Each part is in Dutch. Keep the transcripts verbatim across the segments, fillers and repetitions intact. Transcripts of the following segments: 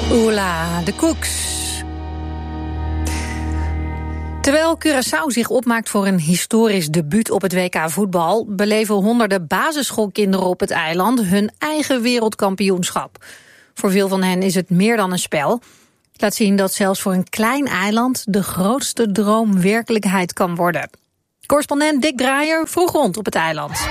Oela, de Cooks. Terwijl Curaçao zich opmaakt voor een historisch debuut op het W K voetbal, beleven honderden basisschoolkinderen op het eiland hun eigen wereldkampioenschap. Voor veel van hen is het meer dan een spel. Het laat zien dat zelfs voor een klein eiland de grootste droom werkelijkheid kan worden. Correspondent Dick Draaier vroeg rond op het eiland.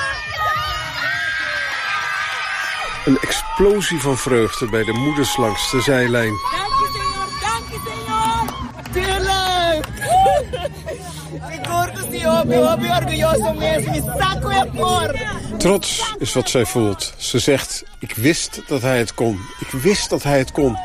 Een explosie van vreugde bij de moeders langs de zijlijn. Dank je, senor. Dank je, senor. Tuurlijk. Ik hoor het niet op. Ik hoop je orgulloso mensen. Ik saco je voor. Trots is wat zij voelt. Ze zegt, ik wist dat hij het kon. Ik wist dat hij het kon.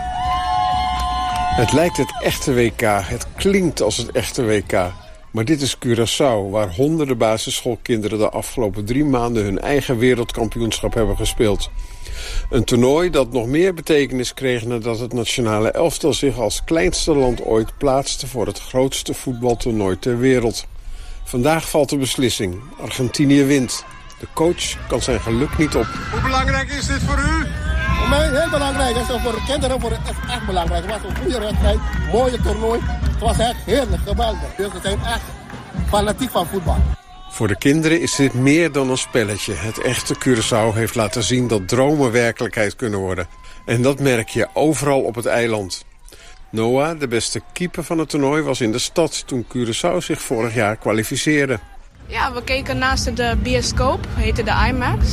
Het lijkt het echte W K. Het klinkt als het echte W K. Maar dit is Curaçao, waar honderden basisschoolkinderen de afgelopen drie maanden hun eigen wereldkampioenschap hebben gespeeld. Een toernooi dat nog meer betekenis kreeg nadat het nationale elftal zich als kleinste land ooit plaatste voor het grootste voetbaltoernooi ter wereld. Vandaag valt de beslissing. Argentinië wint. De coach kan zijn geluk niet op. Hoe belangrijk is dit voor u? Voor mij heel belangrijk. Dat is voor de kinderen voor het echt belangrijk. Het was een goede wedstrijd, mooie toernooi. Het was echt heerlijk, geweldig. Dus we zijn echt fanatiek van voetbal. Voor de kinderen is dit meer dan een spelletje. Het echte Curaçao heeft laten zien dat dromen werkelijkheid kunnen worden. En dat merk je overal op het eiland. Noah, de beste keeper van het toernooi, was in de stad toen Curaçao zich vorig jaar kwalificeerde. Ja, we keken naast de bioscoop, heette de IMAX.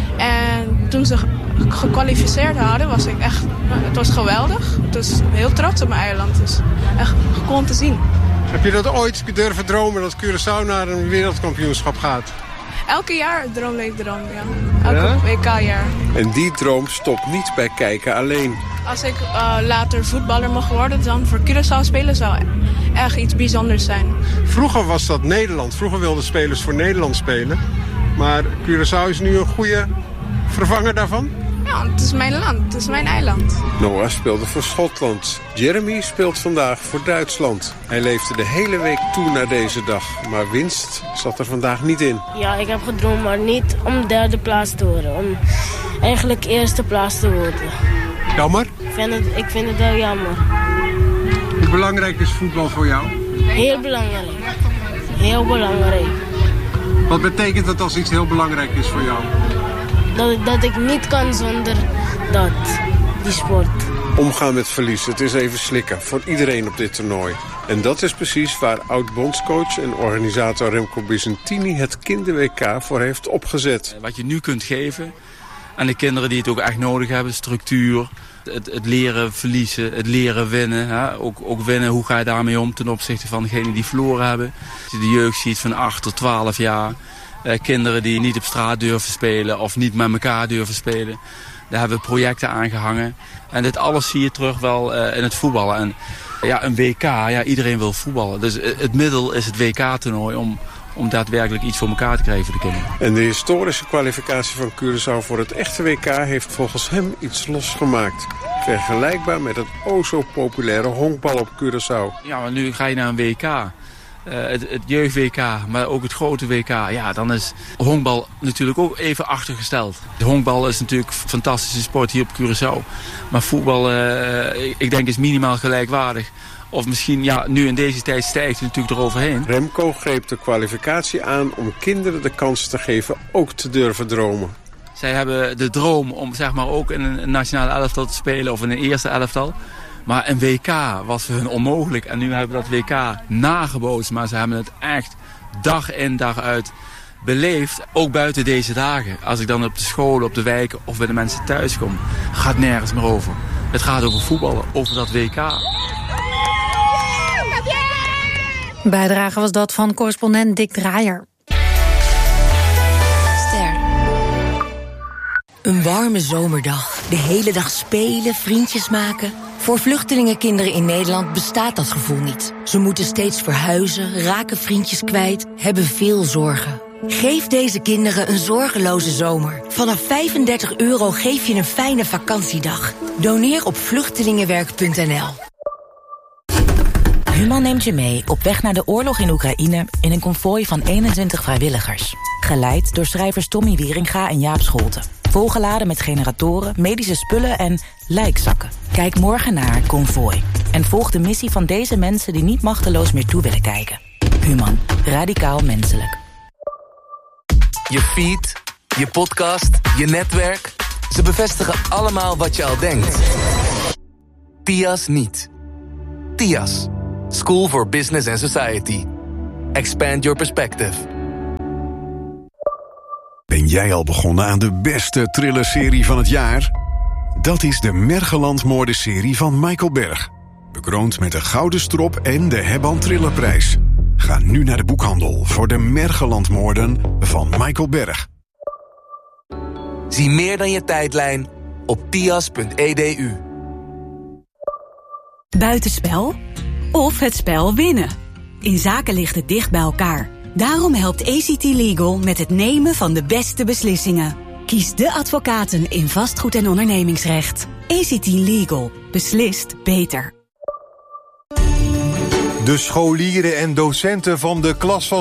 En toen ze gekwalificeerd hadden, was ik echt... Het was geweldig. Ik was heel trots op mijn eiland. Het is echt cool te zien. Heb je dat ooit durven dromen, dat Curaçao naar een wereldkampioenschap gaat? Elke jaar droom ik droom, ja. Elke ja? W K-jaar. En die droom stopt niet bij kijken alleen. Als ik uh, later voetballer mag worden, dan voor Curaçao spelen zou echt iets bijzonders zijn. Vroeger was dat Nederland. Vroeger wilden spelers voor Nederland spelen. Maar Curaçao is nu een goede vervanger daarvan? Ja, het is mijn land. Het is mijn eiland. Noah speelde voor Schotland. Jeremy speelt vandaag voor Duitsland. Hij leefde de hele week toe naar deze dag. Maar winst zat er vandaag niet in. Ja, ik heb gedroomd, maar niet om derde plaats te worden. Om eigenlijk eerste plaats te worden. Jammer? Ik vind het, ik vind het wel jammer. Hoe belangrijk is voetbal voor jou? Heel belangrijk. Heel belangrijk. Wat betekent dat als iets heel belangrijk is voor jou? Dat, dat ik niet kan zonder dat, die sport. Omgaan met verlies, het is even slikken voor iedereen op dit toernooi. En dat is precies waar oud-bondscoach en organisator Remco Bizantini het kinder-W K voor heeft opgezet. Wat je nu kunt geven aan de kinderen die het ook echt nodig hebben, structuur, het, het leren verliezen, het leren winnen. Hè? Ook, ook winnen, hoe ga je daarmee om ten opzichte van degenen die verloren hebben. Als je de jeugd ziet van acht tot twaalf jaar... Uh, kinderen die niet op straat durven spelen of niet met elkaar durven spelen. Daar hebben we projecten aangehangen. En dit alles zie je terug wel uh, in het voetballen. En ja, een W K, ja, iedereen wil voetballen. Dus uh, het middel is het W K-toernooi om, om daadwerkelijk iets voor elkaar te krijgen voor de kinderen. En de historische kwalificatie van Curaçao voor het echte W K heeft volgens hem iets losgemaakt. Vergelijkbaar met het o zo populaire honkbal op Curaçao. Ja, maar nu ga je naar een W K. Uh, het, het jeugd-W K, maar ook het grote W K. Ja, dan is honkbal natuurlijk ook even achtergesteld. De honkbal is natuurlijk een fantastische sport hier op Curaçao. Maar voetbal, uh, ik denk, is minimaal gelijkwaardig. Of misschien, ja, nu in deze tijd stijgt het natuurlijk eroverheen. Remco greep de kwalificatie aan om kinderen de kans te geven ook te durven dromen. Zij hebben de droom om, zeg maar, ook in een nationale elftal te spelen of in een eerste elftal. Maar een W K was voor hun onmogelijk. En nu hebben we dat W K nagebootst. Maar ze hebben het echt dag in dag uit beleefd. Ook buiten deze dagen. Als ik dan op de scholen, op de wijken of bij de mensen thuis kom. Gaat nergens meer over. Het gaat over voetballen, over dat W K. Bijdrage was dat van correspondent Dick Draaier. Ster. Een warme zomerdag. De hele dag spelen, vriendjes maken. Voor vluchtelingenkinderen in Nederland bestaat dat gevoel niet. Ze moeten steeds verhuizen, raken vriendjes kwijt, hebben veel zorgen. Geef deze kinderen een zorgeloze zomer. Vanaf vijfendertig euro geef je een fijne vakantiedag. Doneer op vluchtelingenwerk punt n l. Human neemt je mee op weg naar de oorlog in Oekraïne in een konvooi van eenentwintig vrijwilligers. Geleid door schrijvers Tommy Wieringa en Jaap Scholten. Volgeladen met generatoren, medische spullen en lijkzakken. Kijk morgen naar Convoy en volg de missie van deze mensen die niet machteloos meer toe willen kijken. Human, radicaal menselijk. Je feed, je podcast, je netwerk. Ze bevestigen allemaal wat je al denkt. T I A S niet. T I A S. School for Business and Society. Expand your perspective. Ben jij al begonnen aan de beste thrillerserie van het jaar? Dat is de Mergeland-moordenserie van Michael Berg. Bekroond met de Gouden Strop en de Hebban Thrillerprijs. Ga nu naar de boekhandel voor de Mergeland-moorden van Michael Berg. Zie meer dan je tijdlijn op tias punt e d u. Buitenspel of het spel winnen. In zaken ligt het dicht bij elkaar. Daarom helpt A C T Legal met het nemen van de beste beslissingen. Kies de advocaten in vastgoed- en ondernemingsrecht. A C T Legal. Beslist beter. De scholieren en docenten van de klas van